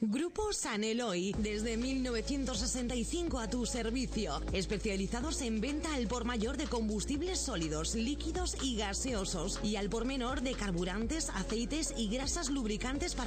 Grupo San Eloy, desde 1965 a tu servicio, especializados en venta al por mayor de combustibles sólidos, líquidos y gaseosos, y al por menor de carburantes, aceites y grasas lubricantes para